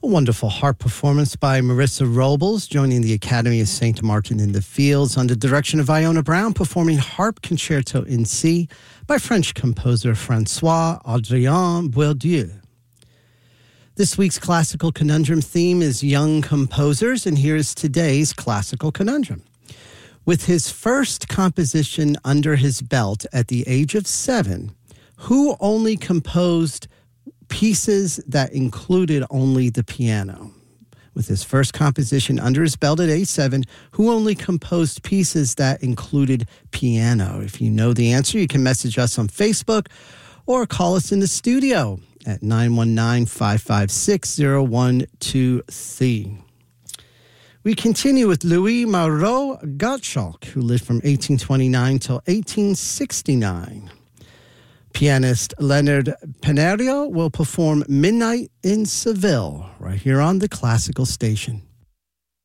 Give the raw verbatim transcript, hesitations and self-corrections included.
A wonderful harp performance by Marissa Robles, joining the Academy of Saint Martin in the Fields under direction of Iona Brown, performing Harp Concerto in C by French composer Francois Adrien Boieldieu. This week's Classical Conundrum theme is young composers, and here's today's Classical Conundrum. With his first composition under his belt at the age of seven, who only composed pieces that included only the piano? With his first composition under his belt at age seven, who only composed pieces that included piano? If you know the answer, you can message us on Facebook or call us in the studio at nine one nine, five five six, zero one two three. We continue with Louis Moreau Gottschalk, who lived from eighteen twenty-nine till eighteen sixty-nine. Pianist Leonard Penario will perform Midnight in Seville right here on the Classical Station.